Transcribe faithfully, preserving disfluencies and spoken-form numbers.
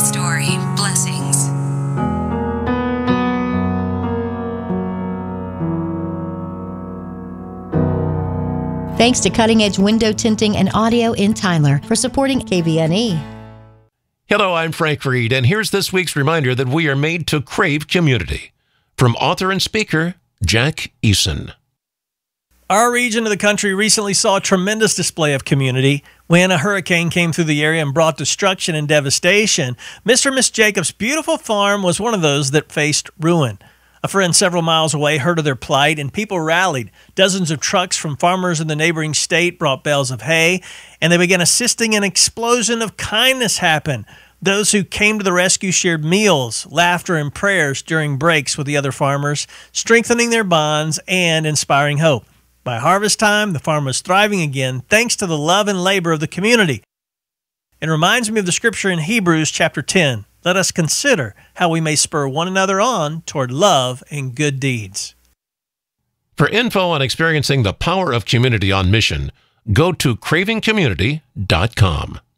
story. Blessings. Thanks to Cutting Edge Window Tinting and Audio in Tyler for supporting K V N E. Hello, I'm Frank Reed, and here's this week's reminder that we are made to crave community. From author and speaker, Jack Eason. Our region of the country recently saw a tremendous display of community when a hurricane came through the area and brought destruction and devastation. Mister and Miss Jacobs' beautiful farm was one of those that faced ruin. A friend several miles away heard of their plight, and people rallied. Dozens of trucks from farmers in the neighboring state brought bales of hay, and they began assisting. An explosion of kindness happened. Those who came to the rescue shared meals, laughter, and prayers during breaks with the other farmers, strengthening their bonds and inspiring hope. By harvest time, the farm was thriving again, thanks to the love and labor of the community. It reminds me of the scripture in Hebrews chapter ten. Let us consider how we may spur one another on toward love and good deeds. For info on experiencing the power of community on mission, go to craving community dot com.